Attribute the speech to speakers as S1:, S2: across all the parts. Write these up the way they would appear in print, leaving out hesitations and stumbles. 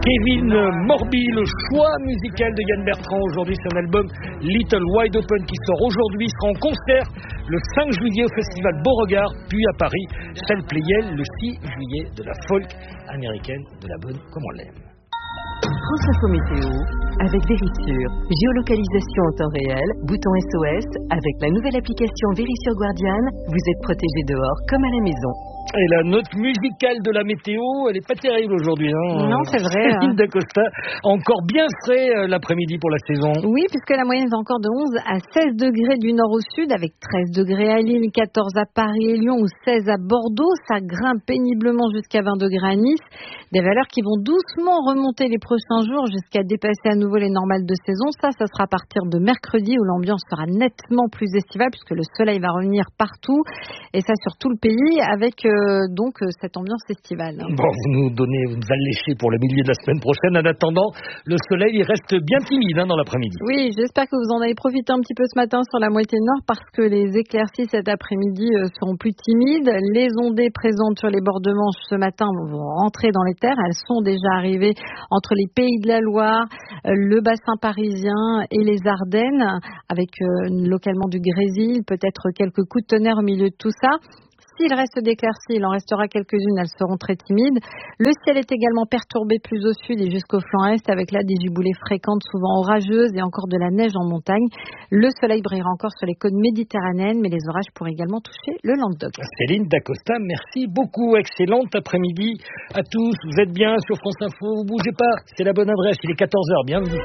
S1: Kevin Morby, le choix musical de Yann Bertrand. Aujourd'hui, c'est un album Little Wide Open qui sort aujourd'hui. Il sera en concert le 5 juillet au festival Beauregard, puis à Paris, salle Playel, le 6 juillet de la folk américaine de la bonne comme on l'aime.
S2: France Info Météo avec Vérissure. Géolocalisation en temps réel, bouton SOS. Avec la nouvelle application Vérissure Guardian, vous êtes protégé dehors comme à la maison.
S1: Et la note musicale de la météo, elle est pas terrible aujourd'hui.
S2: Non, c'est vrai.
S1: Céline Dacosta, encore bien frais l'après-midi pour la saison.
S3: Oui, puisque la moyenne est encore de 11 à 16 degrés du nord au sud, avec 13 degrés à Lille, 14 à Paris et Lyon ou 16 à Bordeaux. Ça grimpe péniblement jusqu'à 20 degrés à Nice. Des valeurs qui vont doucement remonter les prochains jours jusqu'à dépasser à nouveau les normales de saison. Ça sera à partir de mercredi où l'ambiance sera nettement plus estivale puisque le soleil va revenir partout. Et ça sur tout le pays avec donc cette ambiance estivale.
S1: Bon, vous nous alléchez pour le milieu de la semaine prochaine. En attendant, le soleil il reste bien timide dans l'après-midi.
S3: Oui, j'espère que vous en avez profité un petit peu ce matin sur la moitié nord parce que les éclaircies cet après-midi seront plus timides. Les ondées présentes sur les bords de Manche ce matin vont rentrer dans les terres. Elles sont déjà arrivées entre les Pays de la Loire, le bassin parisien et les Ardennes, avec localement du grésil, peut-être quelques coups de tonnerre au milieu de tout ça. S'il reste d'éclaircies, il en restera quelques-unes, elles seront très timides. Le ciel est également perturbé plus au sud et jusqu'au flanc est, avec là des giboulées fréquentes, souvent orageuses et encore de la neige en montagne. Le soleil brillera encore sur les côtes méditerranéennes, mais les orages pourraient également toucher le Languedoc.
S1: Céline Dacosta, merci beaucoup. Excellente après-midi à tous. Vous êtes bien sur France Info, vous bougez pas, c'est la bonne adresse, il est 14h, bienvenue.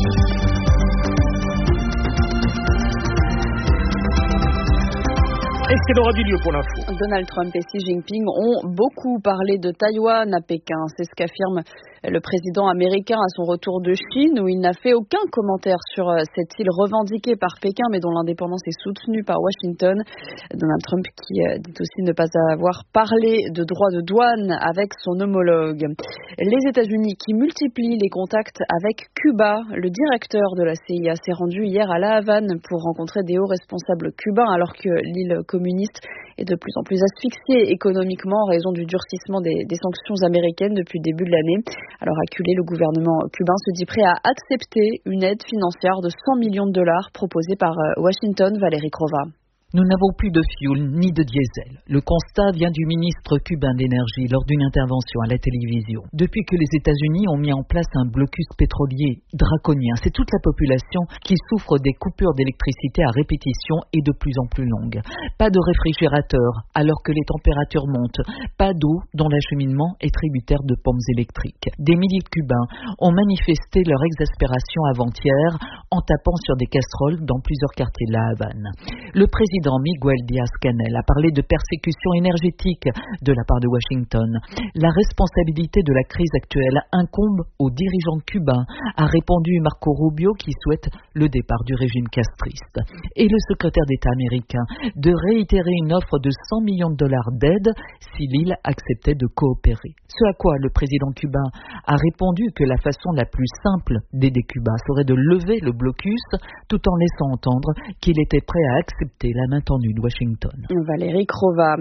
S1: Est-ce qu'il aura du lieu pour l'info?
S4: Donald Trump et Xi Jinping ont beaucoup parlé de Taïwan à Pékin. C'est ce qu'affirme le président américain à son retour de Chine, où il n'a fait aucun commentaire sur cette île revendiquée par Pékin, mais dont l'indépendance est soutenue par Washington. Donald Trump qui dit aussi ne pas avoir parlé de droits de douane avec son homologue. Les États-Unis qui multiplient les contacts avec Cuba. Le directeur de la CIA s'est rendu hier à La Havane pour rencontrer des hauts responsables cubains, alors que l'île communiste est de plus en plus asphyxiée économiquement en raison du durcissement des sanctions américaines depuis le début de l'année. Alors acculé, le gouvernement cubain se dit prêt à accepter une aide financière de 100 millions de dollars proposée par Washington. Valérie Crova.
S5: Nous n'avons plus de fioul ni de diesel. Le constat vient du ministre cubain d'énergie lors d'une intervention à la télévision. Depuis que les États-Unis ont mis en place un blocus pétrolier draconien, c'est toute la population qui souffre des coupures d'électricité à répétition et de plus en plus longues. Pas de réfrigérateur alors que les températures montent. Pas d'eau dont l'acheminement est tributaire de pompes électriques. Des milliers de Cubains ont manifesté leur exaspération avant-hier en tapant sur des casseroles dans plusieurs quartiers de La Havane. Le président Miguel Díaz-Canel a parlé de persécution énergétique de la part de Washington. La responsabilité de la crise actuelle incombe aux dirigeants cubains, a répondu Marco Rubio qui souhaite le départ du régime castriste. Et le secrétaire d'État américain de réitérer une offre de 100 millions de dollars d'aide si l'île acceptait de coopérer. Ce à quoi le président cubain a répondu que la façon la plus simple d'aider Cuba serait de lever le blocus tout en laissant entendre qu'il était prêt à accepter la main tendue de Washington.
S4: Valérie Crova.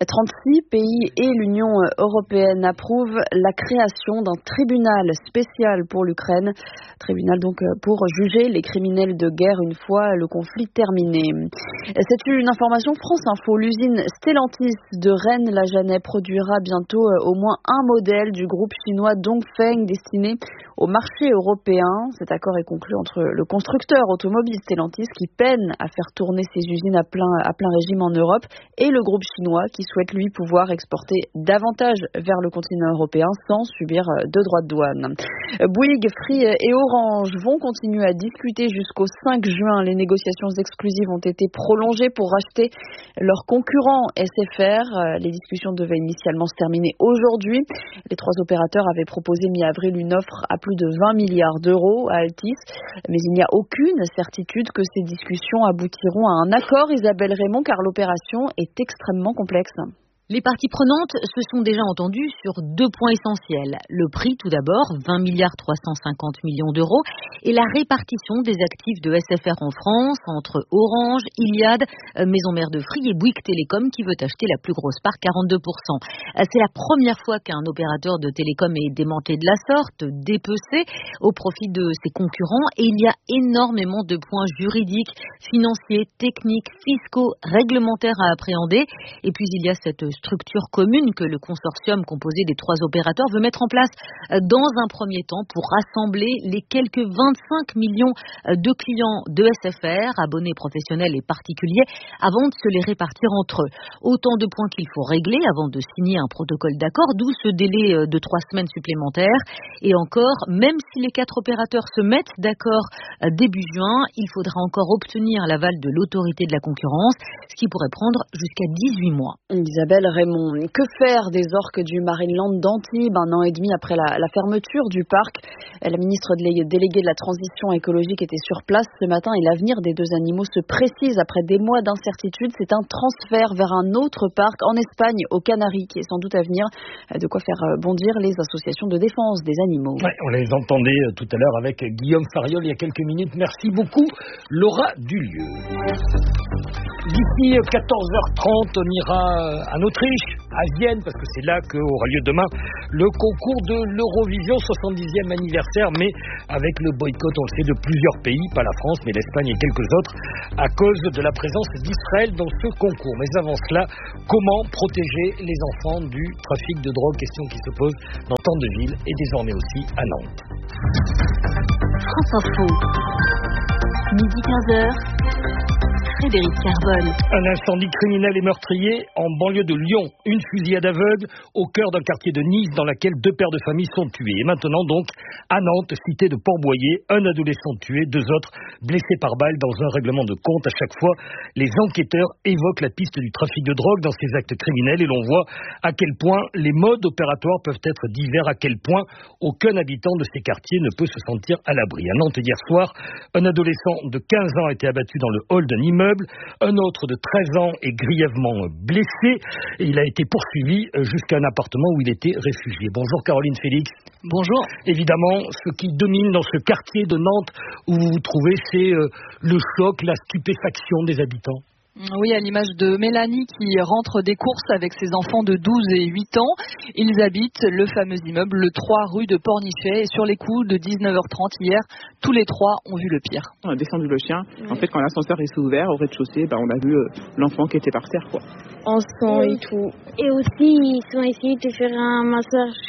S4: 36 pays et l'Union européenne approuvent la création d'un tribunal spécial pour l'Ukraine. Tribunal donc pour juger les criminels de guerre une fois le conflit terminé. C'est une information France Info. L'usine Stellantis de Rennes-la-Janet produira bientôt au moins un modèle du groupe chinois Dongfeng destiné au marché européen. Cet accord est conclu entre le constructeur automobile Stellantis qui peine à faire tourner ses usines à plein régime en Europe et le groupe chinois qui souhaite lui pouvoir exporter davantage vers le continent européen sans subir de droits de douane. Bouygues, Free et Orange vont continuer à discuter jusqu'au 5 juin. Les négociations exclusives ont été prolongées pour racheter leur concurrent SFR. Les discussions devaient initialement se terminer aujourd'hui. Les trois opérateurs avaient proposé mi-avril une offre à plus de 20 milliards d'euros à Altis, mais il n'y a aucune certitude que ces discussions aboutiront à un accord, Isabelle Raymond, car l'opération est extrêmement complexe.
S6: Les parties prenantes se sont déjà entendues sur 2 points essentiels. Le prix, tout d'abord, 20 350 millions d'euros, et la répartition des actifs de SFR en France entre Orange, Iliad, Maison Mère de Free et Bouygues Télécom qui veut acheter la plus grosse part, 42%. C'est la première fois qu'un opérateur de télécom est démantelé de la sorte, dépecé au profit de ses concurrents, et il y a énormément de points juridiques, financiers, techniques, fiscaux, réglementaires à appréhender. Et puis il y a cette structure commune que le consortium composé des 3 opérateurs veut mettre en place dans un premier temps pour rassembler les quelques 25 millions de clients de SFR, abonnés professionnels et particuliers, avant de se les répartir entre eux. Autant de points qu'il faut régler avant de signer un protocole d'accord, d'où ce délai de 3 semaines supplémentaires. Et encore, même si les 4 opérateurs se mettent d'accord début juin, il faudra encore obtenir l'aval de l'autorité de la concurrence, ce qui pourrait prendre jusqu'à 18 mois.
S4: Isabelle Raymond, que faire des orques du Marineland d'Antibes 1 an et demi après la fermeture du parc? La ministre déléguée de la transition écologique était sur place ce matin et l'avenir des 2 animaux se précise après des mois d'incertitude. C'est un transfert vers un autre parc en Espagne, aux Canaries, qui est sans doute à venir. De quoi faire bondir les associations de défense des animaux.
S1: Ouais, on les entendait tout à l'heure avec Guillaume Fariol il y a quelques minutes. Merci beaucoup, Laura Dulieu. D'ici 14h30, on ira en Autriche, à Vienne, parce que c'est là qu'aura lieu demain le concours de l'Eurovision, 70e anniversaire, mais avec le boycott, on le sait, de plusieurs pays, pas la France, mais l'Espagne et quelques autres, à cause de la présence d'Israël dans ce concours. Mais avant cela, comment protéger les enfants du trafic de drogue? Question qui se pose dans tant de villes et désormais aussi à Nantes.
S2: France Info, midi 15h. Frédéric Carbone.
S1: Un incendie criminel et meurtrier en banlieue de Lyon. Une fusillade aveugle au cœur d'un quartier de Nice dans laquelle 2 pères de famille sont tués. Et maintenant donc, à Nantes, cité de Port-Boyer, un adolescent tué, 2 autres blessés par balle dans un règlement de compte. À chaque fois, les enquêteurs évoquent la piste du trafic de drogue dans ces actes criminels et l'on voit à quel point les modes opératoires peuvent être divers, à quel point aucun habitant de ces quartiers ne peut se sentir à l'abri. À Nantes, hier soir, un adolescent de 15 ans a été abattu dans le hall d'un immeuble. Un autre de 13 ans est grièvement blessé et il a été poursuivi jusqu'à un appartement où il était réfugié. Bonjour Caroline Félix.
S7: Bonjour.
S1: Évidemment, ce qui domine dans ce quartier de Nantes où vous vous trouvez, c'est le choc, la stupéfaction des habitants.
S7: Oui, à l'image de Mélanie qui rentre des courses avec ses enfants de 12 et 8 ans. Ils habitent le fameux immeuble, le 3 rue de Pornichet. Et sur les coups de 19h30 hier, tous les 3 ont vu le pire.
S8: On a descendu le chien. En fait, quand l'ascenseur s'est ouvert au rez-de-chaussée, on a vu l'enfant qui était par terre, quoi.
S9: En sang et tout. Et aussi, ils sont essayés de faire un massage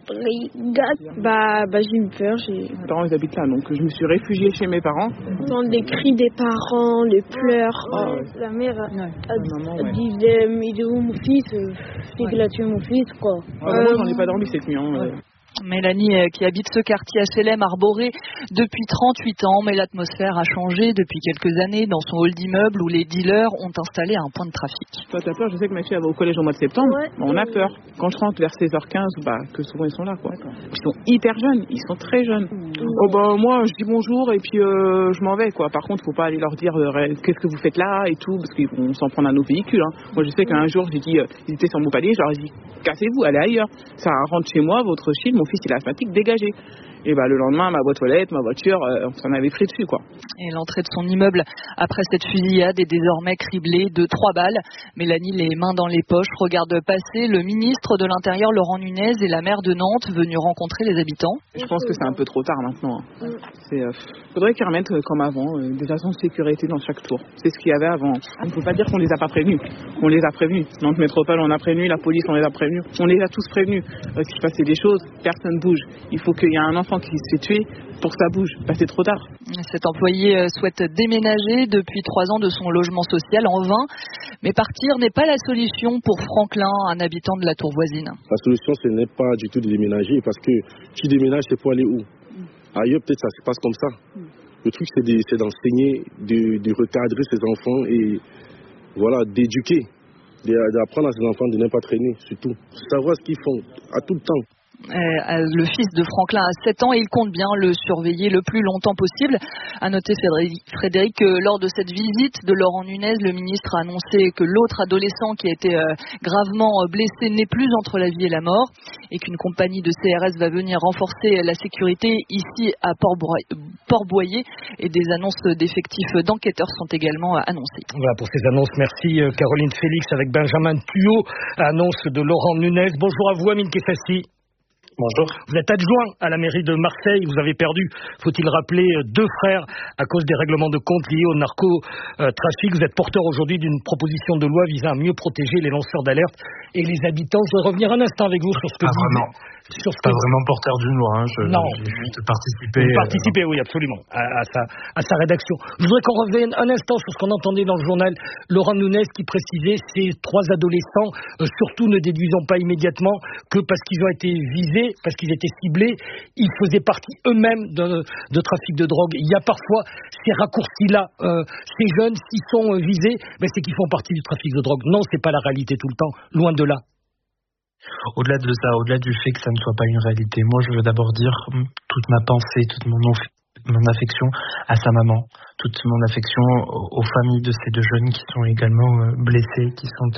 S9: cardiaque. J'ai eu peur.
S8: Mes parents, ils habitent là, donc je me suis réfugiée chez mes parents.
S9: On entend les cris des parents, les pleurs. La mère dit il est où mon fils? C'est qu'il a tué mon fils, quoi.
S8: Moi, j'en ai pas dormi cette nuit.
S7: Mélanie qui habite ce quartier HLM arboré depuis 38 ans, mais l'atmosphère a changé depuis quelques années dans son hall d'immeuble où les dealers ont installé un point de trafic.
S8: Toi, t'as peur? Je sais que ma fille va au collège au mois de septembre. Ouais, on a peur. Quand je rentre vers 16h15, que souvent ils sont là, quoi. Ils sont hyper jeunes, ils sont très jeunes. Moi, je dis bonjour et puis je m'en vais, quoi. Par contre, faut pas aller leur dire qu'est-ce que vous faites là et tout, parce qu'ils vont s'en prendre à nos véhicules. Moi, je sais qu'un jour, j'ai dit, ils étaient sur mon palier, je leur ai dit, cassez-vous, allez ailleurs. Ça rentre chez moi, votre fille, mon fils il est asthmatique, dégagé. Et le lendemain, ma boîte aux lettres, ma voiture, on s'en avait pris dessus, quoi.
S7: Et l'entrée de son immeuble après cette fusillade est désormais criblée de 3 balles. Mélanie, les mains dans les poches, regarde passer le ministre de l'Intérieur, Laurent Nunez, et la maire de Nantes, venus rencontrer les habitants.
S8: Je pense que c'est un peu trop tard maintenant. Faudrait qu'ils remettent comme avant, des agents de sécurité dans chaque tour. C'est ce qu'il y avait avant. On ne peut pas dire qu'on les a pas prévenus. On les a prévenus. Nantes Métropole, on a prévenu, la police, on les a prévenus. On les a tous prévenus. S'il se passait des choses, personne bouge. Il faut qu'il y ait un enfant qui se fait tuer pour que ça bouge. C'est trop tard.
S7: Cet employé souhaite déménager depuis 3 ans de son logement social en vain. Mais partir n'est pas la solution pour Franklin, un habitant de la tour voisine.
S10: La solution, ce n'est pas du tout de déménager, parce que tu déménages, c'est pour aller où? Ailleurs, peut-être ça se passe comme ça. Le truc, c'est d'enseigner, de recadrer ses enfants et voilà, d'éduquer, d'apprendre à ses enfants de ne pas traîner, surtout. Savoir ce qu'ils font à tout le temps.
S7: Le fils de Franklin a 7 ans et il compte bien le surveiller le plus longtemps possible. À noter, Frédéric, que lors de cette visite de Laurent Nunez, le ministre a annoncé que l'autre adolescent qui a été gravement blessé n'est plus entre la vie et la mort et qu'une compagnie de CRS va venir renforcer la sécurité ici à Port-Boyer et des annonces d'effectifs d'enquêteurs sont également annoncées.
S1: Voilà pour ces annonces. Merci Caroline Félix avec Benjamin Thuot. Annonce de Laurent Nunez. Bonjour à vous, Amine Kessassi.
S11: Bonjour.
S1: Vous êtes adjoint à la mairie de Marseille. Vous avez perdu, faut-il rappeler, 2 frères à cause des règlements de compte liés au narcotrafic. Vous êtes porteur aujourd'hui d'une proposition de loi visant à mieux protéger les lanceurs d'alerte et les habitants. Je vais revenir un instant avec vous sur ce que vous dites.
S11: Pas vraiment porteur d'une loi. J'ai juste participé.
S1: Participer, oui, absolument, à sa rédaction. Je voudrais qu'on revienne un instant sur ce qu'on entendait dans le journal. Laurent Nunez qui précisait ces 3 adolescents, surtout ne déduisons pas immédiatement que parce qu'ils ont été visés, parce qu'ils étaient ciblés, ils faisaient partie eux-mêmes de trafic de drogue. Il y a parfois ces raccourcis-là. Ces jeunes, s'ils sont visés, c'est qu'ils font partie du trafic de drogue. Non, c'est pas la réalité tout le temps, loin de là.
S11: Au-delà de ça, au-delà du fait que ça ne soit pas une réalité, moi je veux d'abord dire toute ma pensée, toute mon affection à sa maman, toute mon affection aux familles de ces 2 jeunes qui sont également blessés,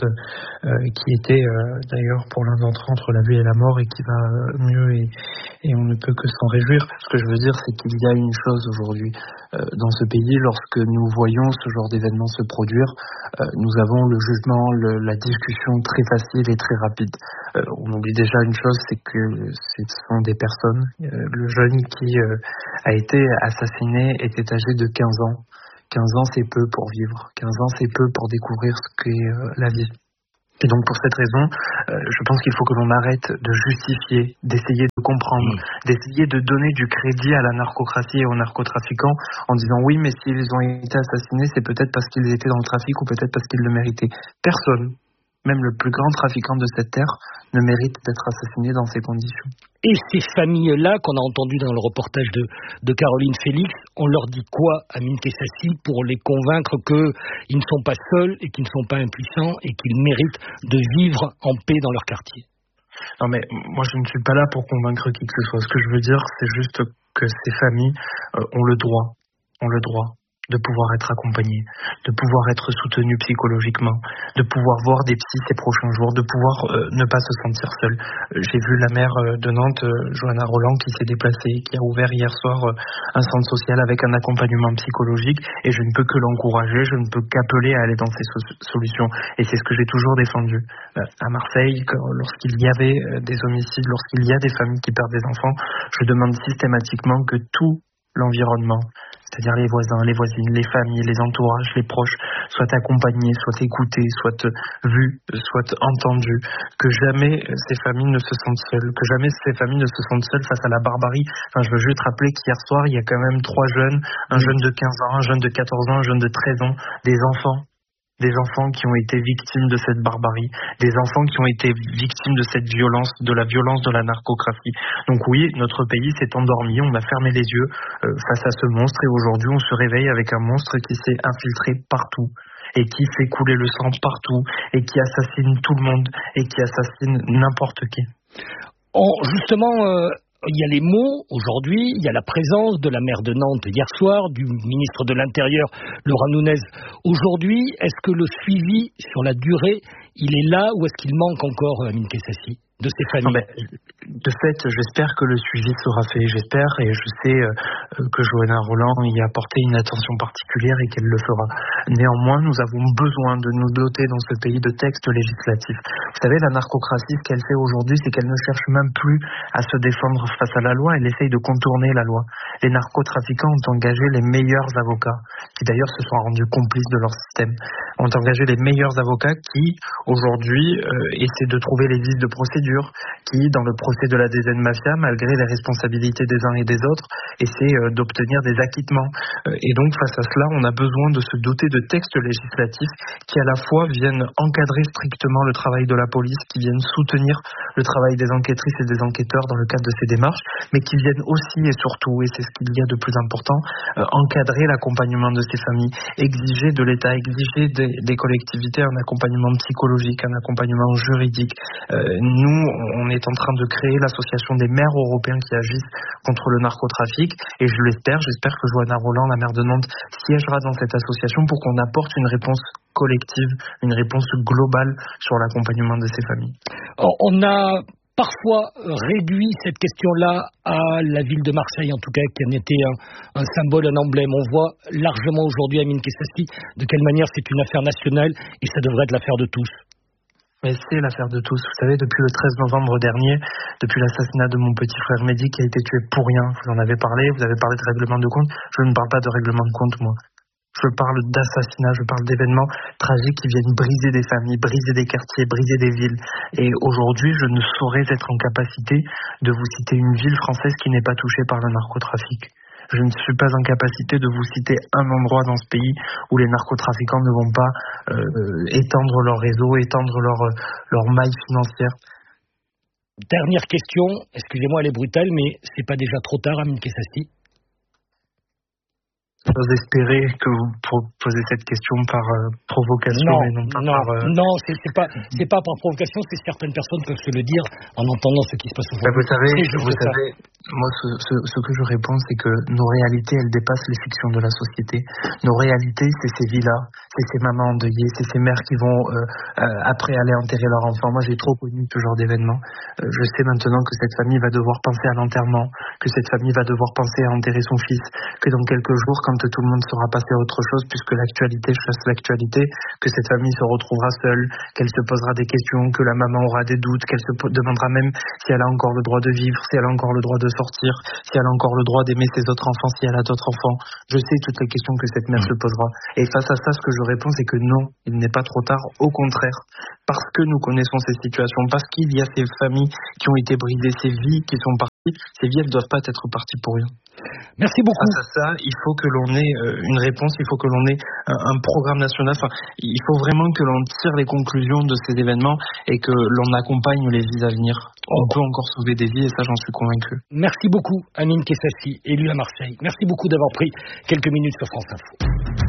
S11: qui étaient d'ailleurs pour l'un d'entre eux entre la vie et la mort et qui va mieux et on ne peut que s'en réjouir. Ce que je veux dire, c'est qu'il y a une chose aujourd'hui dans ce pays, lorsque nous voyons ce genre d'événement se produire, nous avons le jugement, la discussion très facile et très rapide. On oublie déjà une chose, c'est que ce sont des personnes. Le jeune qui a été assassiné était âgé de 15 ans. 15 ans, c'est peu pour vivre. 15 ans, c'est peu pour découvrir ce qu'est la vie. Et donc, pour cette raison, je pense qu'il faut que l'on arrête de justifier, d'essayer de comprendre, d'essayer de donner du crédit à la narcocratie et aux narcotrafiquants en disant oui, mais s'ils ont été assassinés, c'est peut-être parce qu'ils étaient dans le trafic ou peut-être parce qu'ils le méritaient. Personne, même le plus grand trafiquant de cette terre, ne mérite d'être assassiné dans ces conditions.
S1: Et ces familles-là, qu'on a entendues dans le reportage de Caroline Félix, on leur dit quoi, Amine Kessassi, pour les convaincre qu'ils ne sont pas seuls et qu'ils ne sont pas impuissants et qu'ils méritent de vivre en paix dans leur quartier?
S11: Non mais moi je ne suis pas là pour convaincre qui que ce soit. Ce que je veux dire, c'est juste que ces familles ont le droit de pouvoir être accompagnés, de pouvoir être soutenus psychologiquement, de pouvoir voir des psys ces prochains jours, de pouvoir ne pas se sentir seul. J'ai vu la maire de Nantes, Johanna Roland, qui s'est déplacée, qui a ouvert hier soir un centre social avec un accompagnement psychologique, et je ne peux que l'encourager, je ne peux qu'appeler à aller dans ces solutions. Et c'est ce que j'ai toujours défendu. À Marseille, lorsqu'il y avait des homicides, lorsqu'il y a des familles qui perdent des enfants, je demande systématiquement que tout l'environnement, c'est-à-dire les voisins, les voisines, les familles, les entourages, les proches, soient accompagnés, soient écoutés, soient vus, soient entendus, que jamais ces familles ne se sentent seules, que jamais ces familles ne se sentent seules face à la barbarie. Enfin, je veux juste rappeler qu'hier soir, il y a quand même 3 jeunes, un jeune de 15 ans, un jeune de 14 ans, un jeune de 13 ans, des enfants qui ont été victimes de cette barbarie, des enfants qui ont été victimes de cette violence, de la violence de la narcocratie. Donc oui, notre pays s'est endormi, on a fermé les yeux face à ce monstre et aujourd'hui on se réveille avec un monstre qui s'est infiltré partout et qui fait couler le sang partout et qui assassine tout le monde et qui assassine n'importe qui.
S1: Il y a les mots aujourd'hui, il y a la présence de la maire de Nantes hier soir, du ministre de l'Intérieur, Laurent Nunez. Aujourd'hui, est-ce que le suivi sur la durée, il est là ou est-ce qu'il manque encore, Amine Kessassi, de ces familles?
S11: De fait, j'espère que le suivi sera fait. J'espère et je sais que Johanna Roland y a apporté une attention particulière et qu'elle le fera. Néanmoins, nous avons besoin de nous doter dans ce pays de textes législatifs. Vous savez, la narcocratie, ce qu'elle fait aujourd'hui, c'est qu'elle ne cherche même plus à se défendre face à la loi. Elle essaye de contourner la loi. Les narcotrafiquants ont engagé les meilleurs avocats, qui d'ailleurs se sont rendus complices de leur système, ont engagé les meilleurs avocats qui, aujourd'hui, essaient de trouver les vices de procédure, qui, dans le procès de la DZ Mafia, malgré les responsabilités des uns et des autres, essaient d'obtenir des acquittements. Et donc, face à cela, on a besoin de se doter de textes législatifs qui, à la fois, viennent encadrer strictement le travail de la police, qui viennent soutenir le travail des enquêtrices et des enquêteurs dans le cadre de ces démarches, mais qui viennent aussi et surtout, et c'est ce qu'il y a de plus important, encadrer l'accompagnement de ces familles, exiger de l'État, exiger des collectivités un accompagnement psychologique, un accompagnement juridique. Nous, on est en train de créer l'association des maires européens qui agissent contre le narcotrafic, et j'espère que Johanna Roland, la maire de Nantes, siégera dans cette association pour qu'on apporte une réponse collective, une réponse globale sur l'accompagnement de ces familles.
S1: On a parfois réduit cette question-là à la ville de Marseille, en tout cas, qui en était un symbole, un emblème. On voit largement aujourd'hui, Amine Kessassi, de quelle manière c'est une affaire nationale et ça devrait être l'affaire de tous.
S11: Mais c'est l'affaire de tous. Vous savez, depuis le 13 novembre dernier, depuis l'assassinat de mon petit frère Mehdi qui a été tué pour rien, vous en avez parlé, vous avez parlé de règlement de compte. Je ne parle pas de règlement de compte, moi. Je parle d'assassinats, je parle d'événements tragiques qui viennent briser des familles, briser des quartiers, briser des villes. Et aujourd'hui, je ne saurais être en capacité de vous citer une ville française qui n'est pas touchée par le narcotrafic. Je ne suis pas en capacité de vous citer un endroit dans ce pays où les narcotrafiquants ne vont pas étendre leur réseau, étendre leur maille financière.
S1: Dernière question, excusez-moi, elle est brutale, mais c'est pas déjà trop tard, Amine Kessassi?
S11: J'ose espérer que vous posez cette question par provocation et non pas par...
S1: Non, c'est pas par provocation, c'est certaines personnes peuvent se le dire en entendant ce qui se passe aujourd'hui.
S11: Vous savez, moi ce que je réponds, c'est que nos réalités, elles dépassent les fictions de la société. Nos réalités, c'est ces villas, c'est ces mamans endeuillées, c'est ces mères qui vont après aller enterrer leur enfant. Moi, j'ai trop connu ce genre d'événement. Je sais maintenant que cette famille va devoir penser à l'enterrement, que cette famille va devoir penser à enterrer son fils, que dans quelques jours, quand tout le monde sera passé à autre chose, puisque l'actualité chasse l'actualité, que cette famille se retrouvera seule, qu'elle se posera des questions, que la maman aura des doutes, qu'elle se demandera même si elle a encore le droit de vivre, si elle a encore le droit de sortir, si elle a encore le droit d'aimer ses autres enfants, si elle a d'autres enfants. Je sais toutes les questions que cette mère se posera. Et face à ça, ce que je réponds, c'est que non, il n'est pas trop tard. Au contraire, parce que nous connaissons ces situations, parce qu'il y a ces familles qui ont été brisées, ces vies qui sont parties, ces vies, elles ne doivent pas être parties pour rien.
S1: Merci beaucoup.
S11: Face à ça, il faut que l'on ait une réponse, il faut que l'on ait un programme national. Enfin, il faut vraiment que l'on tire les conclusions de ces événements et que l'on accompagne les vies à venir. On peut encore sauver des vies et ça, j'en suis convaincu.
S1: Merci beaucoup, Amine Kessassi, élu à Marseille. Merci beaucoup d'avoir pris quelques minutes sur France Info.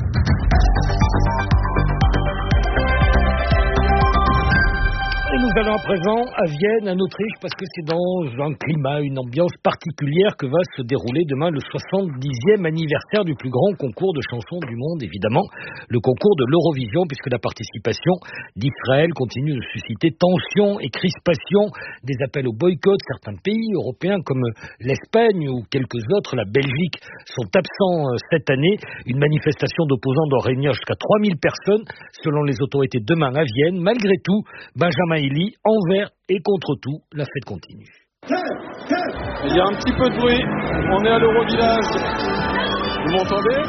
S1: Et nous allons à présent à Vienne, en Autriche, parce que c'est dans un climat, une ambiance particulière que va se dérouler demain le 70e anniversaire du plus grand concours de chansons du monde, évidemment, le concours de l'Eurovision, puisque la participation d'Israël continue de susciter tensions et crispations, des appels au boycott. Certains pays européens comme l'Espagne ou quelques autres, la Belgique, sont absents cette année. Une manifestation d'opposants doit réunir jusqu'à 3000 personnes, selon les autorités demain à Vienne. Malgré tout, Benjamin Elie, envers et contre tout, la fête continue.
S12: Il y a un petit peu de bruit, on est à l'Eurovillage. Vous m'entendez?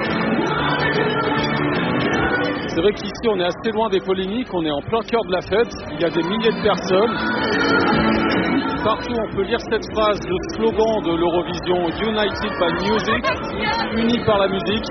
S12: C'est vrai qu'ici on est assez loin des polémiques, on est en plein cœur de la fête, il y a des milliers de personnes. Partout on peut lire cette phrase, le slogan de l'Eurovision, United by Music, unis par la musique.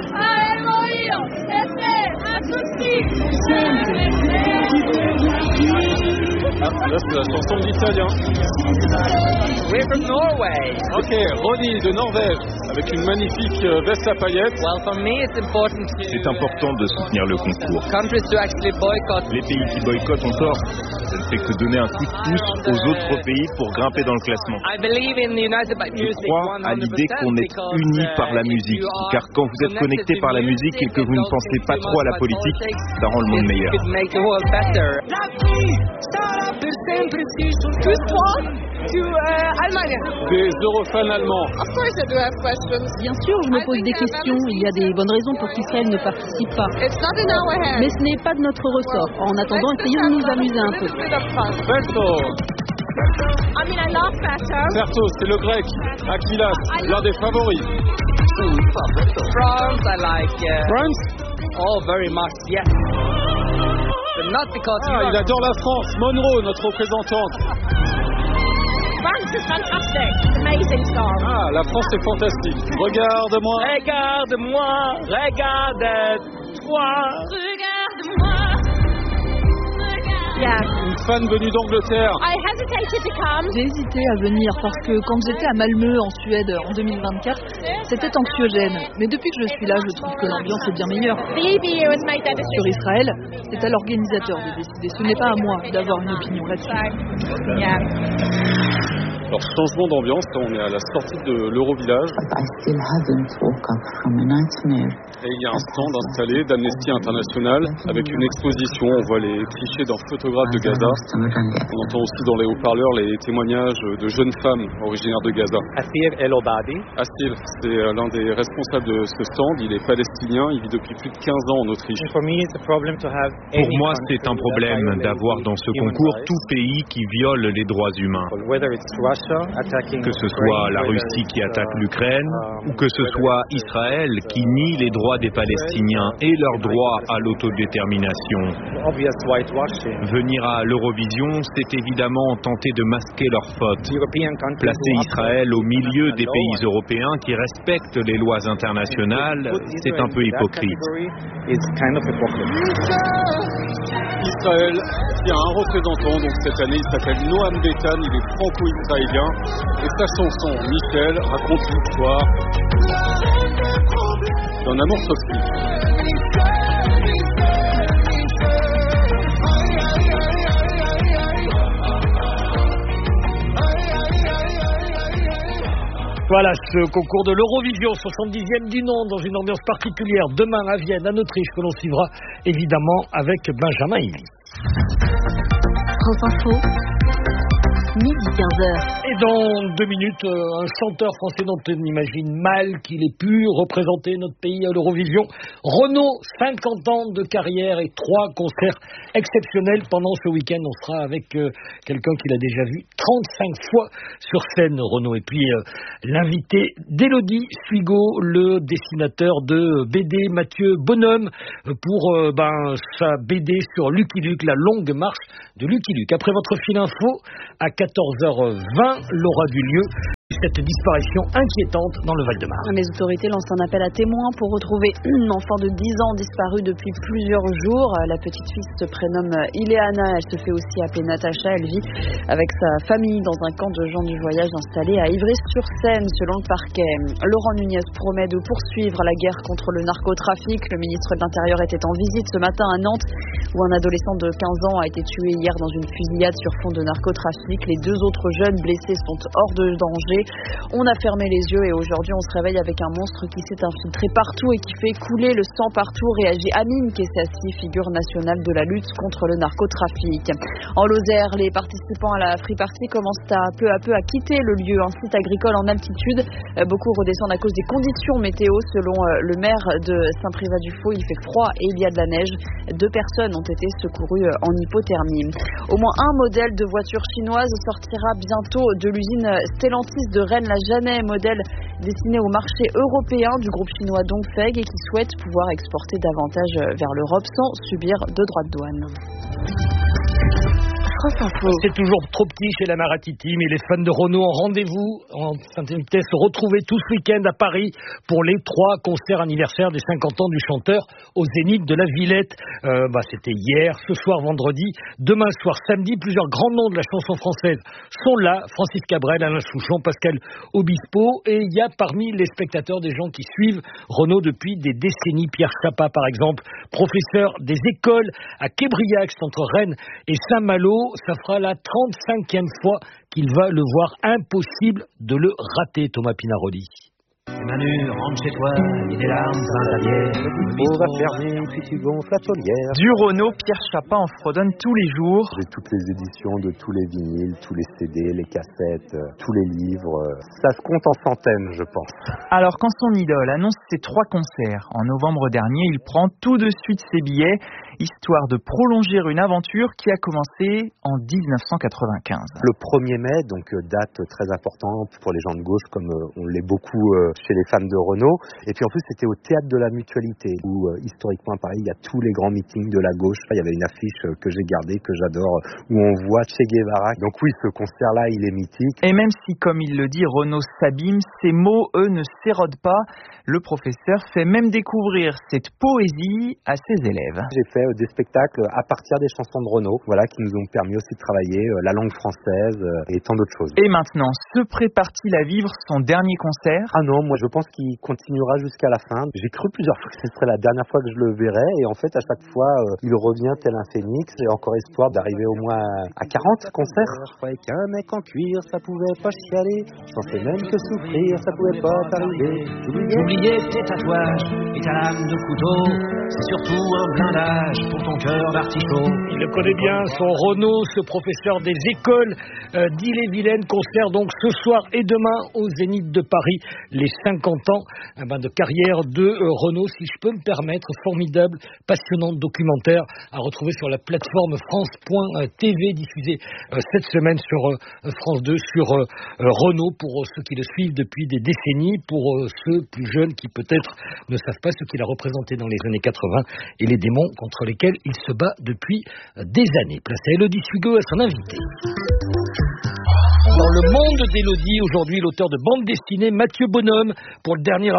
S12: Ah, là c'est la chanson de l'italien.
S13: We're from Norway.
S12: Ok, Ronnie de Norvège, avec une magnifique veste à paillettes.
S13: Well, for me it's important to...
S14: C'est important de soutenir le concours.
S13: Countries to actually boycott.
S14: Les pays qui boycottent ont tort. Ça ne fait que donner un coup de pouce aux autres pays pour grimper dans le classement.
S13: I believe in the United by Music.
S14: Je crois à l'idée qu'on est unis par la musique, car quand vous êtes connectés par la musique et que vous ne pensez pas trop à la politique, ça rend le monde meilleur.
S12: Des eurofans allemands.
S15: Bien sûr, je me pose des questions. Il y a des bonnes raisons pour qu'Israël ne participe pas. Mais ce n'est pas de notre ressort. En attendant, essayons de nous amuser un peu.
S12: Certo, c'est le grec, Aquilas, l'un des favoris.
S13: France, I like.
S12: France?
S13: Oh, very much, yes. But not because
S12: il adore la France. Monroe, notre représentante.
S16: France is fantastic. Amazing song.
S12: Ah, la France est fantastique. Regarde-moi.
S13: Regarde-moi. Regarde-toi.
S16: Regarde-moi.
S12: Une fan venue d'Angleterre.
S15: J'ai hésité à venir parce que quand j'étais à Malmö en Suède en 2024, c'était anxiogène. Mais depuis que je suis là, je trouve que l'ambiance est bien meilleure. Sur Israël, c'est à l'organisateur de décider. Ce n'est pas à moi d'avoir une opinion là-dessus.
S12: Alors, changement d'ambiance, on est à la sortie de l'Eurovillage. Et il y a un stand installé d'Amnesty International avec une exposition. On voit les clichés d'un photographe de Gaza. On entend aussi dans les haut-parleurs les témoignages de jeunes femmes originaires de Gaza.
S17: Assir El Obadi.
S12: Assir, c'est l'un des responsables de ce stand. Il est palestinien, il vit depuis plus de 15 ans en Autriche.
S17: Pour
S14: moi, c'est un problème d'avoir dans ce concours tout pays qui viole les droits humains. Que ce soit la Russie qui attaque l'Ukraine ou que ce soit Israël qui nie les droits des Palestiniens et leur droit à l'autodétermination. Venir à l'Eurovision, c'est évidemment tenter de masquer leurs fautes. Placer Israël au milieu des pays européens qui respectent les lois internationales, c'est un peu hypocrite.
S12: Israël qui a un représentant, donc cette année il s'appelle Noam Betan, il est franco-israélien et sa chanson Michel raconte l'histoire d'un amour toxique.
S1: Voilà ce concours de l'Eurovision, 70e du nom, dans une ambiance particulière, demain à Vienne, en Autriche, que l'on suivra évidemment avec Benjamin Hilly.
S2: France Info, midi 15h.
S1: Et dans 2 minutes, un chanteur français dont on imagine mal qu'il ait pu représenter notre pays à l'Eurovision. Renaud, 50 ans de carrière et 3 concerts exceptionnels pendant ce week-end. On sera avec quelqu'un qu'il a déjà vu 35 fois sur scène, Renaud. Et puis l'invité d'Élodie Suigo, le dessinateur de BD Mathieu Bonhomme, pour sa BD sur Lucky Luke, la longue marche de Lucky Luke. Après votre fil info, à 14h20, l'aura du lieu cette disparition inquiétante dans le Val-de-Marne.
S4: Les autorités lancent un appel à témoins pour retrouver une enfant de 10 ans disparue depuis plusieurs jours. La petite fille se prénomme Ileana, elle se fait aussi appeler Natacha. Elle vit avec sa famille dans un camp de gens du voyage installé à Ivry-sur-Seine, selon le parquet. Laurent Nunez promet de poursuivre la guerre contre le narcotrafic. Le ministre de l'Intérieur était en visite ce matin à Nantes, où un adolescent de 15 ans a été tué hier dans une fusillade sur fond de narcotrafic. Les 2 autres jeunes blessés sont hors de danger. On a fermé les yeux et aujourd'hui on se réveille avec un monstre qui s'est infiltré partout et qui fait couler le sang partout, réagit Amine Kessassi, figure nationale de la lutte contre le narcotrafic. En Lozère, les participants à la Free Party commencent à peu à quitter le lieu, un site agricole en altitude. Beaucoup redescendent à cause des conditions météo. Selon le maire de Saint-Privat-du-Faux, il fait froid et il y a de la neige. 2 personnes ont été secourues en hypothermie. Au moins un modèle de voiture chinoise sortira bientôt de l'usine Stellantis de Rennes-la-Janet, modèle destiné au marché européen du groupe chinois Dongfeng et qui souhaite pouvoir exporter davantage vers l'Europe sans subir de droits de douane.
S1: C'est toujours trop petit chez la Maratiti, mais les fans de Renaud ont rendez-vous en Saint-Étienne se retrouver tout ce week-end à Paris pour les 3 concerts anniversaires des 50 ans du chanteur au Zénith de la Villette. C'était hier, ce soir vendredi, demain soir samedi. Plusieurs grands noms de la chanson française sont là. Francis Cabrel, Alain Souchon, Pascal Obispo. Et il y a parmi les spectateurs des gens qui suivent Renaud depuis des décennies. Pierre Chapa, par exemple, professeur des écoles à Québriac, entre Rennes et Saint-Malo. Ça fera la 35e fois qu'il va le voir. Impossible de le rater, Thomas Pinaroli.
S18: Manu, rentre chez toi, il est larmes dans ta bière.
S19: On va fermer, puis tu gonfles la tolière.
S20: Du Renaud, Pierre Chapa en fredonne tous les jours.
S19: J'ai toutes les éditions de tous les vinyles, tous les CD, les cassettes, tous les livres. Ça se compte en centaines, je pense.
S20: Alors quand son idole annonce ses 3 concerts en novembre dernier, il prend tout de suite ses billets, histoire de prolonger une aventure qui a commencé en 1995.
S19: Le 1er mai, donc date très importante pour les gens de gauche, comme on l'est beaucoup chez les fans de Renaud. Et puis en plus, c'était au Théâtre de la Mutualité, où historiquement à Paris, il y a tous les grands meetings de la gauche. Il y avait une affiche que j'ai gardée, que j'adore, où on voit Che Guevara. Donc oui, ce concert-là, il est mythique.
S20: Et même si, comme il le dit, Renaud s'abîme, ses mots, eux, ne s'érode pas. Le professeur fait même découvrir cette poésie à ses élèves.
S19: J'ai fait des spectacles à partir des chansons de Renaud, qui nous ont permis aussi de travailler la langue française et tant d'autres choses.
S20: Et maintenant, se prépare-t-il à vivre son dernier concert ?
S19: Ah non, moi je pense qu'il continuera jusqu'à la fin. J'ai cru plusieurs fois que ce serait la dernière fois que je le verrais, et en fait à chaque fois il revient tel un phénix. J'ai encore espoir d'arriver au moins à 40 concerts. Je croyais qu'un mec en cuir ça pouvait pas chialer, je pensais même que souffrir ça pouvait pas t'arriver.
S18: J'oubliais tes tatouages et ta lame de couteau, c'est surtout un blindage pour ton cœur d'artichaut.
S1: Il le connaît bien, son Renaud, ce professeur des écoles d'Ille-et-Vilaine. Concert donc ce soir et demain au Zénith de Paris, les 50 ans de carrière de Renaud, si je peux me permettre. Formidable, passionnant documentaire à retrouver sur la plateforme France.tv, diffusée cette semaine sur France 2 sur Renaud, pour ceux qui le suivent depuis des décennies, pour ceux plus jeunes qui peut-être ne savent pas ce qu'il a représenté dans les années 80 et les démons contre lesquels il se bat depuis des années. Place à Élodie Sugo, à son invité. Dans le monde d'Élodie, aujourd'hui, l'auteur de bande dessinée Mathieu Bonhomme pour le dernier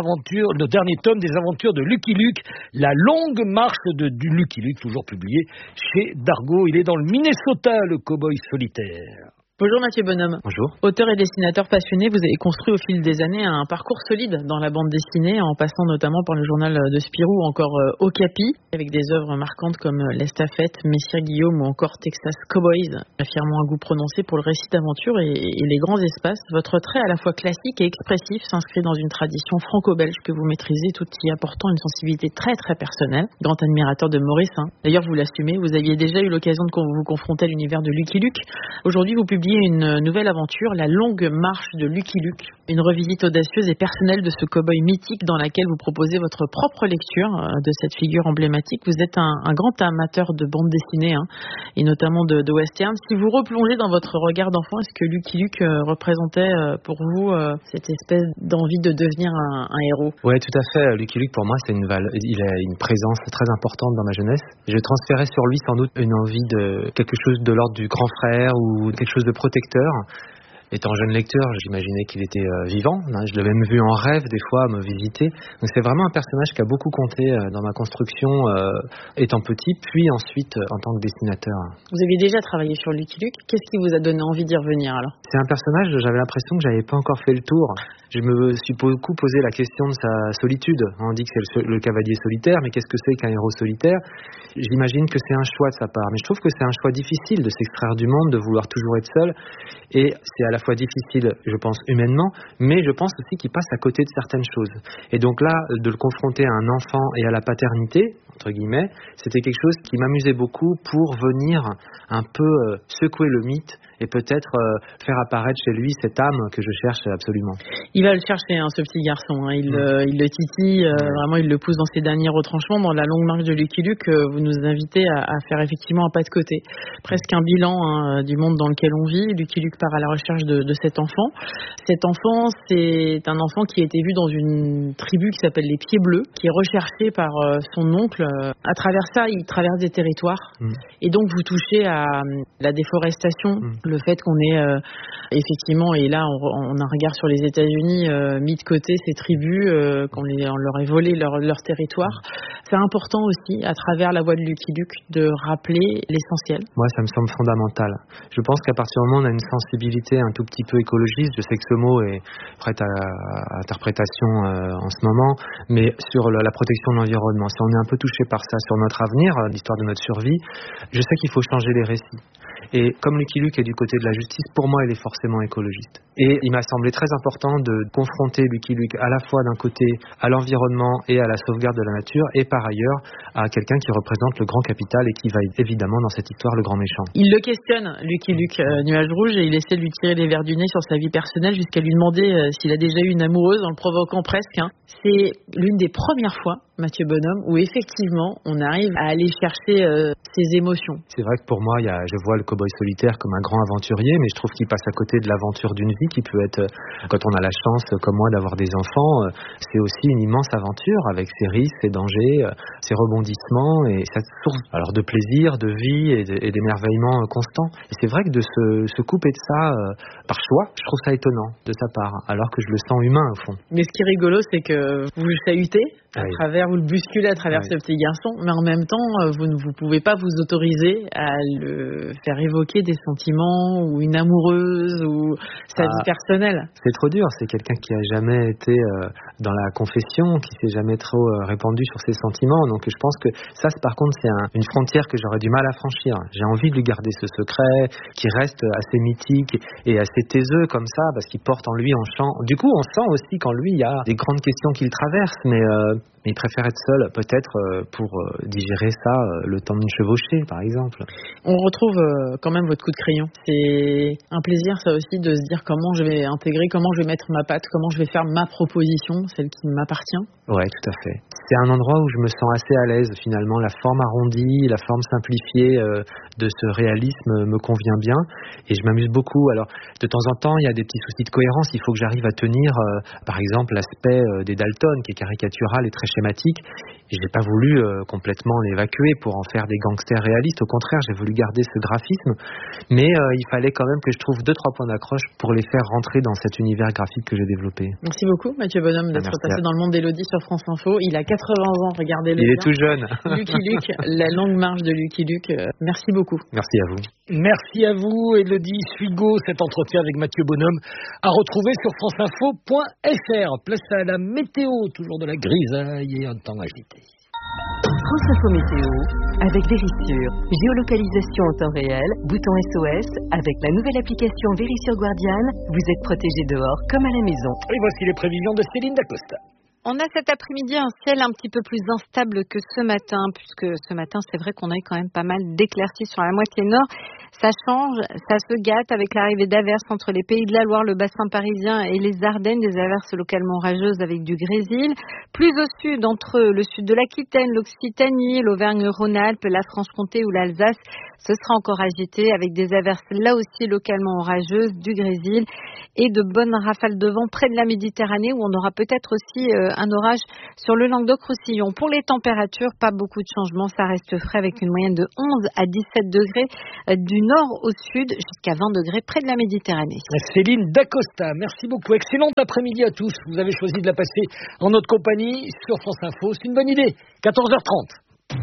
S1: tome des aventures de Lucky Luke, La longue marche du Lucky Luke, toujours publié chez Dargaud. Il est dans le Minnesota, le cow-boy solitaire.
S3: Bonjour Mathieu Bonhomme.
S19: Bonjour.
S3: Auteur et dessinateur passionné, vous avez construit au fil des années un parcours solide dans la bande dessinée, en passant notamment par le journal de Spirou ou encore Okapi, avec des œuvres marquantes comme L'Estafette, Messire Guillaume ou encore Texas Cowboys, affirmant un goût prononcé pour le récit d'aventure et les grands espaces. Votre trait à la fois classique et expressif s'inscrit dans une tradition franco-belge que vous maîtrisez, tout y apportant une sensibilité très très personnelle. Grand admirateur de Maurice, D'ailleurs, vous l'assumez, vous aviez déjà eu l'occasion de vous confronter à l'univers de Lucky Luke. Aujourd'hui, vous publiez une nouvelle aventure, La longue marche de Lucky Luke, une revisite audacieuse et personnelle de ce cow-boy mythique dans laquelle vous proposez votre propre lecture de cette figure emblématique. Vous êtes un grand amateur de bande dessinée et notamment de western. Si vous replongez dans votre regard d'enfant, est-ce que Lucky Luke représentait pour vous cette espèce d'envie de devenir un héros ?
S17: Oui, tout à fait. Lucky Luke, pour moi, il a une présence très importante dans ma jeunesse. Je transférais sur lui sans doute une envie de quelque chose de l'ordre du grand frère ou quelque chose de protecteur. Étant jeune lecteur, j'imaginais qu'il était vivant. Je l'ai même vu en rêve des fois me visiter. Donc c'est vraiment un personnage qui a beaucoup compté dans ma construction étant petit, puis ensuite en tant que dessinateur.
S3: Vous aviez déjà travaillé sur Lucky Luke. Qu'est-ce qui vous a donné envie d'y revenir alors ?
S17: C'est un personnage, j'avais l'impression que j'avais pas encore fait le tour. Je me suis beaucoup posé la question de sa solitude. On dit que c'est le cavalier solitaire, mais qu'est-ce que c'est qu'un héros solitaire ? J'imagine que c'est un choix de sa part, mais je trouve que c'est un choix difficile de s'extraire du monde, de vouloir toujours être seul, et c'est à la fois difficile, je pense, humainement, mais je pense aussi qu'il passe à côté de certaines choses. Et donc là, de le confronter à un enfant et à la paternité, entre guillemets, c'était quelque chose qui m'amusait beaucoup pour venir un peu secouer le mythe et peut-être faire apparaître chez lui cette âme que je cherche absolument.
S3: Il va le chercher, ce petit garçon. Il le titille, vraiment, il le pousse dans ses derniers retranchements. Dans La longue marche de Lucky Luke, vous nous invitez à faire effectivement un pas de côté. Presque un bilan du monde dans lequel on vit. Lucky Luke part à la recherche de cet enfant. Cet enfant, c'est un enfant qui a été vu dans une tribu qui s'appelle les Pieds Bleus, qui est recherché par son oncle. À travers ça, il traverse des territoires. Et donc, vous touchez à la déforestation, le fait qu'on ait effectivement, et là on a un regard sur les États-Unis, mis de côté ces tribus, qu'on leur ait volé leur territoire. C'est important aussi, à travers la voix de Lucky Luke, de rappeler l'essentiel.
S17: Moi, ça me semble fondamental. Je pense qu'à partir du moment où on a une sensibilité un tout petit peu écologiste, je sais que ce mot est prêt à interprétation en ce moment, mais sur la protection de l'environnement, si on est un peu touché par ça, sur notre avenir, l'histoire de notre survie, je sais qu'il faut changer les récits. Et comme Lucky Luke est du côté de la justice, pour moi, il est forcément écologiste. Et il m'a semblé très important de confronter Lucky Luke à la fois d'un côté à l'environnement et à la sauvegarde de la nature, et par ailleurs à quelqu'un qui représente le grand capital et qui va évidemment dans cette histoire le grand méchant.
S3: Il le questionne, Lucky Luke, Nuage Rouge, et il essaie de lui tirer les verres du nez sur sa vie personnelle jusqu'à lui demander s'il a déjà eu une amoureuse, en le provoquant presque. C'est l'une des premières fois
S21: Mathieu Bonhomme, où effectivement on arrive à aller chercher ses émotions.
S17: C'est vrai que pour moi, je vois le cow-boy solitaire comme un grand aventurier, mais je trouve qu'il passe à côté de l'aventure d'une vie qui peut être, quand on a la chance, comme moi, d'avoir des enfants, c'est aussi une immense aventure avec ses risques, ses dangers, ses rebondissements et sa source alors de plaisir, de vie et d'émerveillement constant. Et c'est vrai que de se couper de ça par choix, je trouve ça étonnant de sa part, alors que je le sens humain au fond.
S21: Mais ce qui est rigolo, c'est que vous le chahutez vous le bousculez à travers ce petit garçon, mais en même temps, vous ne pouvez pas vous autoriser à le faire évoquer des sentiments ou une amoureuse ou sa vie personnelle.
S17: C'est trop dur, c'est quelqu'un qui a jamais été dans la confession, qui s'est jamais trop répandu sur ses sentiments, donc je pense que ça, par contre, c'est une frontière que j'aurais du mal à franchir. J'ai envie de lui garder ce secret, qui reste assez mythique et assez taiseux comme ça, parce qu'il porte en lui, du coup, on sent aussi qu'en lui, il y a des grandes questions qu'il traverse, mais il préfère être seul, peut-être pour digérer ça, le temps d'une chevauchée, par exemple.
S21: On retrouve quand même votre coup de crayon. C'est un plaisir, ça aussi, de se dire comment je vais intégrer, comment je vais mettre ma patte, comment je vais faire ma proposition, celle qui m'appartient.
S17: Ouais, tout à fait. C'est un endroit où je me sens assez à l'aise, finalement. La forme arrondie, la forme simplifiée de ce réalisme me convient bien et je m'amuse beaucoup. Alors, de temps en temps, il y a des petits soucis de cohérence. Il faut que j'arrive à tenir, par exemple, l'aspect des Dalton, qui est caricatural et très schématique. Et je n'ai pas voulu complètement l'évacuer pour en faire des gangsters réalistes. Au contraire, j'ai voulu garder ce graphisme. Mais il fallait quand même que je trouve 2-3 points d'accroche pour les faire rentrer dans cet univers graphique que j'ai développé.
S21: Merci beaucoup, Mathieu Bonhomme, d'être passé dans le monde d'Élodie sur France Info. Il a 80 ans, regardez-le.
S17: Il est tout jeune.
S21: Lucky Luke, la longue marche de Lucky Luke. Merci beaucoup.
S17: Merci à vous.
S1: Merci à vous, Élodie Suigo. Cet entretien avec Mathieu Bonhomme à retrouver sur franceinfo.fr. Place à la météo, toujours de la grisaille et un temps agité.
S2: France Info Météo, avec Vérissure, géolocalisation en temps réel, bouton SOS, avec la nouvelle application Vérissure Guardian, vous êtes protégé dehors comme à la maison.
S1: Et voici les prévisions de Céline Dacosta.
S3: On a cet après-midi un ciel un petit peu plus instable que ce matin, puisque ce matin, c'est vrai qu'on a eu quand même pas mal d'éclaircies sur la moitié nord. Ça change, ça se gâte avec l'arrivée d'averses entre les Pays de la Loire, le bassin parisien et les Ardennes, des averses localement orageuses avec du grésil. Plus au sud, entre le sud de l'Aquitaine, l'Occitanie, l'Auvergne-Rhône-Alpes, la Franche-Comté ou l'Alsace, ce sera encore agité avec des averses là aussi localement orageuses, du grésil et de bonnes rafales de vent près de la Méditerranée où on aura peut-être aussi un orage sur le Languedoc-Roussillon. Pour les températures, pas beaucoup de changements, ça reste frais avec une moyenne de 11 à 17 degrés du nord au sud jusqu'à 20 degrés près de la Méditerranée.
S1: Céline Dacosta, merci beaucoup. Excellent après-midi à tous. Vous avez choisi de la passer en notre compagnie sur France Info. C'est une bonne idée. 14h30.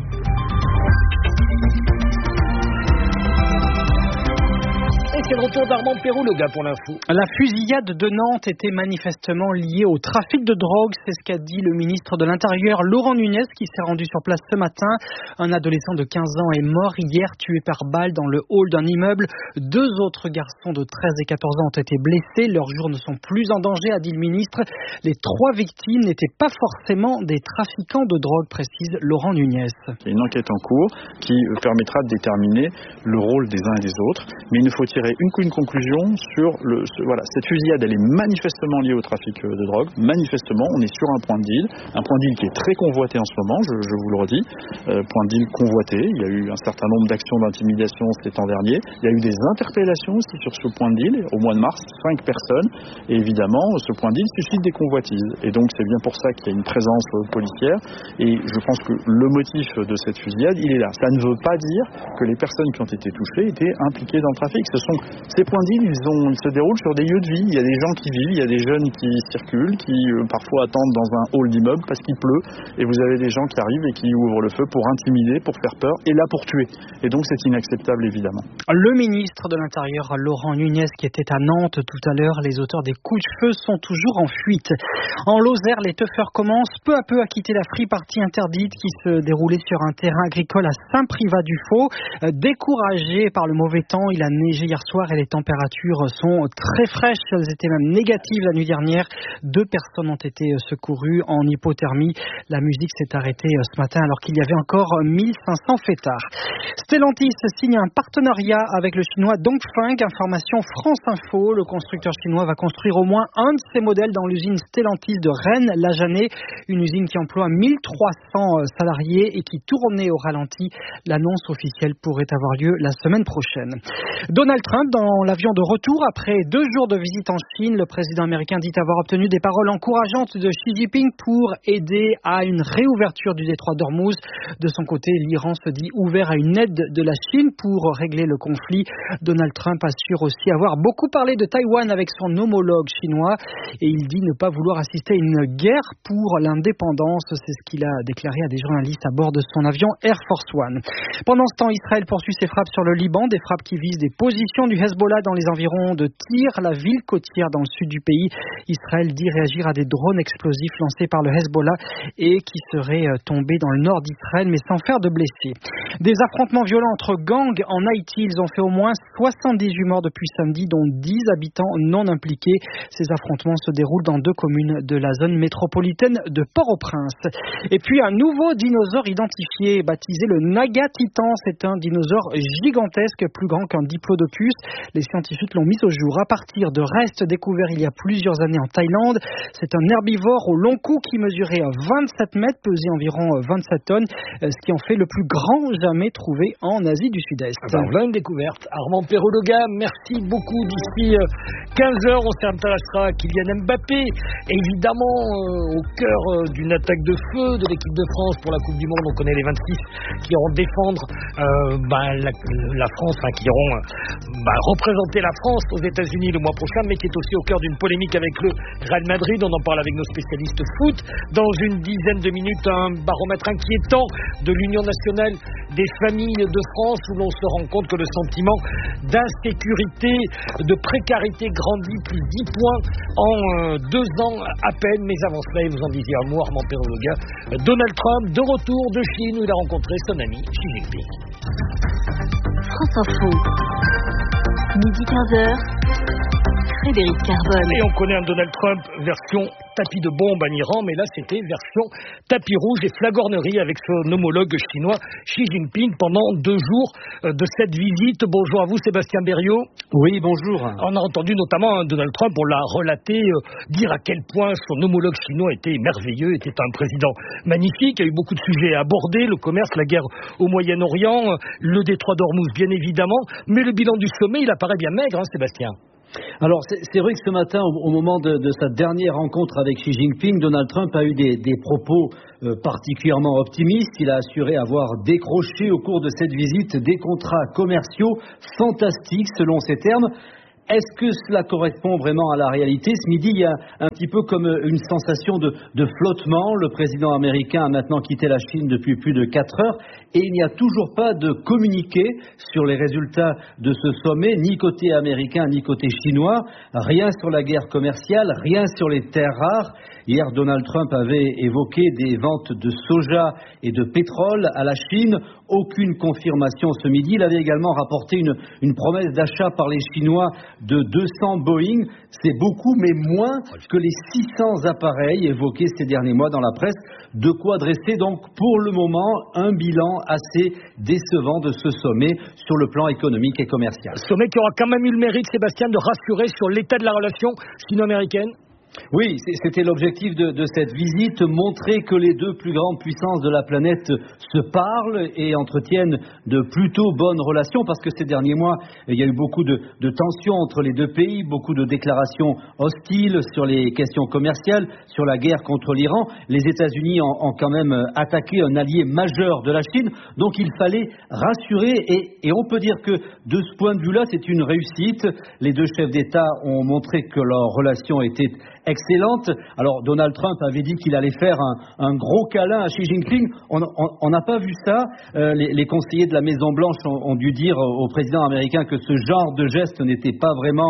S1: C'est le retour d'Armand Perrou, le gars, pour l'info.
S22: La fusillade de Nantes était manifestement liée au trafic de drogue, c'est ce qu'a dit le ministre de l'Intérieur, Laurent Nunez, qui s'est rendu sur place ce matin. Un adolescent de 15 ans est mort hier, tué par balle dans le hall d'un immeuble. 2 autres garçons de 13 et 14 ans ont été blessés. Leurs jours ne sont plus en danger, a dit le ministre. Les 3 victimes n'étaient pas forcément des trafiquants de drogue, précise Laurent Nunez.
S23: Il y a une enquête en cours qui permettra de déterminer le rôle des uns et des autres, mais il nous faut tirer une conclusion sur cette fusillade. Elle est manifestement liée au trafic de drogue. Manifestement, on est sur un point de deal qui est très convoité en ce moment, je vous le redis, point de deal convoité. Il y a eu un certain nombre d'actions d'intimidation cet an dernier. Il y a eu des interpellations aussi sur ce point de deal au mois de mars, 5 personnes, et évidemment ce point de deal suscite des convoitises, et donc c'est bien pour ça qu'il y a une présence policière, et je pense que le motif de cette fusillade, il est là. Ça ne veut pas dire que les personnes qui ont été touchées étaient impliquées dans le trafic. Ces points de deal, ils se déroulent sur des lieux de vie. Il y a des gens qui vivent, il y a des jeunes qui circulent, qui parfois attendent dans un hall d'immeuble parce qu'il pleut. Et vous avez des gens qui arrivent et qui ouvrent le feu pour intimider, pour faire peur, et là pour tuer. Et donc c'est inacceptable, évidemment.
S22: Le ministre de l'Intérieur, Laurent Nunez, qui était à Nantes tout à l'heure, les auteurs des coups de feu sont toujours en fuite. En Lozère, les teufeurs commencent peu à peu à quitter la free party interdite qui se déroulait sur un terrain agricole à Saint-Privat-du-Faux. Découragé par le mauvais temps, il a neigé hier soir soir et les températures sont très fraîches. Elles étaient même négatives la nuit dernière. 2 personnes ont été secourues en hypothermie. La musique s'est arrêtée ce matin alors qu'il y avait encore 1500 fêtards. Stellantis signe un partenariat avec le chinois Dongfeng. Information France Info. Le constructeur chinois va construire au moins un de ses modèles dans l'usine Stellantis de Rennes-la-Janée. Une usine qui emploie 1300 salariés et qui tournait au ralenti. L'annonce officielle pourrait avoir lieu la semaine prochaine. Donald Trump dans l'avion de retour après 2 jours de visite en Chine. Le président américain dit avoir obtenu des paroles encourageantes de Xi Jinping pour aider à une réouverture du détroit d'Ormuz. De son côté, l'Iran se dit ouvert à une aide de la Chine pour régler le conflit. Donald Trump assure aussi avoir beaucoup parlé de Taïwan avec son homologue chinois et il dit ne pas vouloir assister à une guerre pour l'indépendance. C'est ce qu'il a déclaré à des journalistes à bord de son avion Air Force One. Pendant ce temps, Israël poursuit ses frappes sur le Liban, des frappes qui visent des positions du Hezbollah dans les environs de Tyr, la ville côtière dans le sud du pays. Israël dit réagir à des drones explosifs lancés par le Hezbollah et qui seraient tombés dans le nord d'Israël mais sans faire de blessés. Des affrontements violents entre gangs en Haïti, ils ont fait au moins 78 morts depuis samedi, dont 10 habitants non impliqués. Ces affrontements se déroulent dans 2 communes de la zone métropolitaine de Port-au-Prince. Et puis un nouveau dinosaure identifié, baptisé le Naga Titan. C'est un dinosaure gigantesque, plus grand qu'un diplodocus. Les scientifiques l'ont mis au jour à partir de restes découverts il y a plusieurs années en Thaïlande. C'est un herbivore au long cou qui mesurait 27 mètres, pesait environ 27 tonnes, ce qui en fait le plus grand jamais trouvé en Asie du Sud-Est.
S1: Voilà une découverte. Armand Perrault-Loga, merci beaucoup. D'ici 15h, on s'intéressera à Kylian Mbappé, évidemment au cœur d'une attaque de feu de l'équipe de France pour la Coupe du Monde. On connaît les 26 qui iront défendre la France, qui iront représenter la France aux États-Unis le mois prochain, mais qui est aussi au cœur d'une polémique avec le Real Madrid. On en parle avec nos spécialistes foot. Dans une dizaine de minutes, un baromètre inquiétant de l'Union nationale des familles de France, où l'on se rend compte que le sentiment d'insécurité, de précarité grandit plus 10 points en 2 ans à peine. Mais avant cela, vous en disiez un mot, Armand Perrault-Loga, Donald Trump de retour de Chine où il a rencontré son ami Xi Jinping.
S2: France Info, midi 15h, Frédéric Carbone.
S1: Et on connaît un Donald Trump version tapis de bombe en Iran, mais là c'était version tapis rouge et flagornerie avec son homologue chinois Xi Jinping pendant 2 jours de cette visite. Bonjour à vous Sébastien Berriot.
S5: Oui, bonjour.
S1: On a entendu notamment Donald Trump, on l'a relaté, dire à quel point son homologue chinois était merveilleux, était un président magnifique. Il y a eu beaucoup de sujets à aborder, le commerce, la guerre au Moyen-Orient, le détroit d'Ormuz bien évidemment, mais le bilan du sommet il apparaît bien maigre, Sébastien.
S5: Alors c'est vrai que ce matin, au moment de sa dernière rencontre avec Xi Jinping, Donald Trump a eu des propos particulièrement optimistes. Il a assuré avoir décroché au cours de cette visite des contrats commerciaux fantastiques selon ses termes. Est-ce que cela correspond vraiment à la réalité? Ce midi, il y a un petit peu comme une sensation de flottement. Le président américain a maintenant quitté la Chine depuis plus de 4 heures et il n'y a toujours pas de communiqué sur les résultats de ce sommet, ni côté américain, ni côté chinois. Rien sur la guerre commerciale, rien sur les terres rares. Hier, Donald Trump avait évoqué des ventes de soja et de pétrole à la Chine. Aucune confirmation ce midi. Il avait également rapporté une promesse d'achat par les Chinois de 200 Boeing. C'est beaucoup, mais moins que les 600 appareils évoqués ces derniers mois dans la presse. De quoi dresser donc pour le moment un bilan assez décevant de ce sommet sur le plan économique et commercial.
S1: Sommet qui aura quand même eu le mérite, Sébastien, de rassurer sur l'état de la relation sino-américaine.
S5: Oui, c'était l'objectif de cette visite, montrer que les 2 plus grandes puissances de la planète se parlent et entretiennent de plutôt bonnes relations, parce que ces derniers mois, il y a eu beaucoup de tensions entre les 2 pays, beaucoup de déclarations hostiles sur les questions commerciales, sur la guerre contre l'Iran. Les États-Unis ont quand même attaqué un allié majeur de la Chine, donc il fallait rassurer et on peut dire que de ce point de vue-là, c'est une réussite. Les 2 chefs d'État ont montré que leur relation était excellente. Alors Donald Trump avait dit qu'il allait faire un gros câlin à Xi Jinping. On n'a pas vu ça. Les conseillers de la Maison Blanche ont dû dire au président américain que ce genre de geste n'était pas vraiment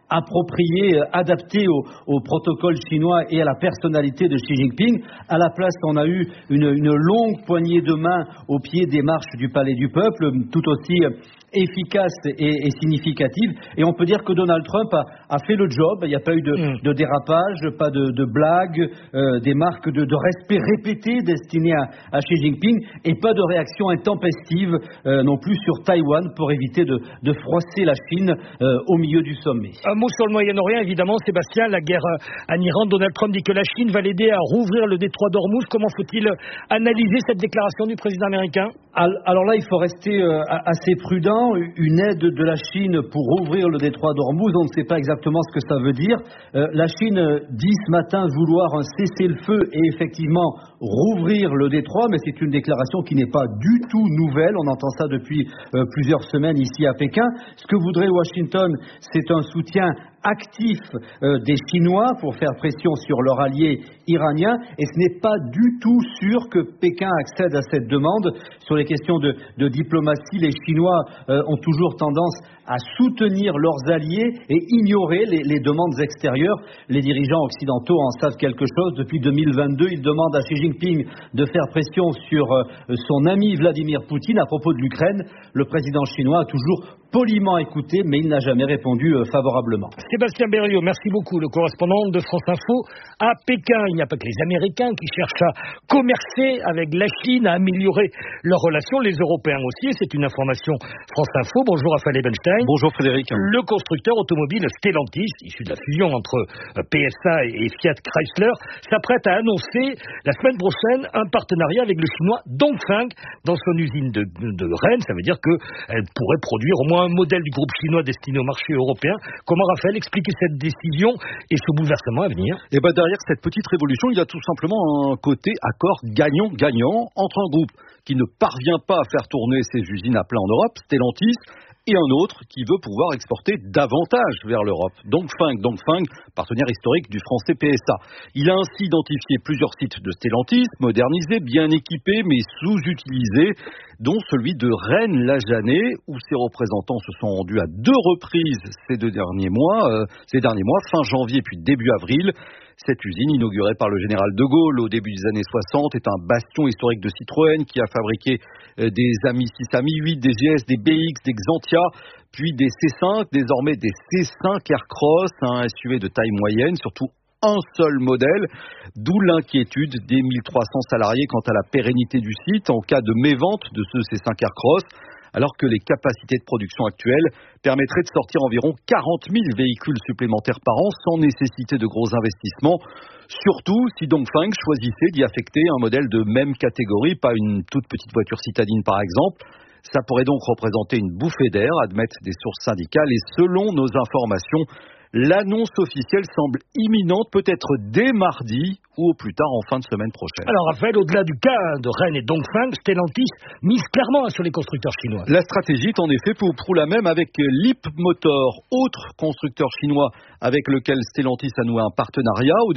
S5: approprié, adapté au protocole chinois et à la personnalité de Xi Jinping. À la place, on a eu une longue poignée de main au pied des marches du Palais du Peuple, tout aussi efficace et significative. Et on peut dire que Donald Trump a fait le job. Il n'y a pas eu de dérapage, pas de blagues, des marques de respect répétées destinées à Xi Jinping et pas de réaction intempestive non plus sur Taïwan pour éviter de froisser la Chine au milieu du sommet.
S1: Un mot sur le Moyen-Orient, évidemment, Sébastien, la guerre en Iran. Donald Trump dit que la Chine va l'aider à rouvrir le détroit d'Ormuz. Comment faut-il analyser cette déclaration du président américain?
S5: Alors là, il faut rester assez prudent. Une aide de la Chine pour rouvrir le détroit d'Ormuz, on ne sait pas exactement ce que ça veut dire. La Chine dit ce matin vouloir un cessez-le-feu et effectivement rouvrir le détroit, mais c'est une déclaration qui n'est pas du tout nouvelle. On entend ça depuis plusieurs semaines ici à Pékin. Ce que voudrait Washington, c'est un soutien actif des Chinois pour faire pression sur leur allié iranien, et ce n'est pas du tout sûr que Pékin accède à cette demande. Sur les questions de diplomatie, les Chinois ont toujours tendance à soutenir leurs alliés et ignorer les demandes extérieures. Les dirigeants occidentaux en savent quelque chose. Depuis 2022, ils demandent à Xi Jinping de faire pression sur son ami Vladimir Poutine à propos de l'Ukraine. Le président chinois a toujours poliment écouté, mais il n'a jamais répondu favorablement.
S1: Sébastien Berriot, merci beaucoup, le correspondant de France Info à Pékin. Il n'y a pas que les Américains qui cherchent à commercer avec la Chine, à améliorer leurs relations, les Européens aussi. C'est une information France Info. Bonjour Raphaël Ebenstein.
S6: Bonjour Frédéric.
S1: Le constructeur automobile Stellantis, issu de la fusion entre PSA et Fiat Chrysler, s'apprête à annoncer la semaine prochaine un partenariat avec le chinois Dongfeng dans son usine de Rennes. Ça veut dire qu'elle pourrait produire au moins un modèle du groupe chinois destiné au marché européen. Comment, Raphaël, expliquer cette décision et ce bouleversement à venir?
S6: Et derrière cette petite révolution, il y a tout simplement un côté accord gagnant-gagnant entre un groupe qui ne parvient pas à faire tourner ses usines à plein en Europe, Stellantis, et un autre qui veut pouvoir exporter davantage vers l'Europe. Dongfeng, partenaire historique du français PSA. Il a ainsi identifié plusieurs sites de Stellantis, modernisés, bien équipés, mais sous-utilisés, dont celui de Rennes-la-Janée, où ses représentants se sont rendus à 2 reprises ces derniers mois, fin janvier puis début avril. Cette usine, inaugurée par le général de Gaulle au début des années 60, est un bastion historique de Citroën qui a fabriqué des Ami 6, Ami 8, des GS, des BX, des Xantia, puis des C5, désormais des C5 Aircross, un SUV de taille moyenne, surtout un seul modèle, d'où l'inquiétude des 1300 salariés quant à la pérennité du site en cas de mévente de ce C5 Aircross, alors que les capacités de production actuelles permettraient de sortir environ 40 000 véhicules supplémentaires par an sans nécessiter de gros investissements, surtout si Dongfeng choisissait d'y affecter un modèle de même catégorie, pas une toute petite voiture citadine par exemple. Ça pourrait donc représenter une bouffée d'air, admettent des sources syndicales, et selon nos informations, l'annonce officielle semble imminente, peut-être dès mardi ou au plus tard en fin de semaine prochaine.
S1: Alors Raphaël, au-delà du cas de Rennes et Dongfeng, Stellantis mise clairement sur les constructeurs chinois.
S6: La stratégie est en effet pour la même avec Leapmotor, autre constructeur chinois avec lequel Stellantis a noué un partenariat.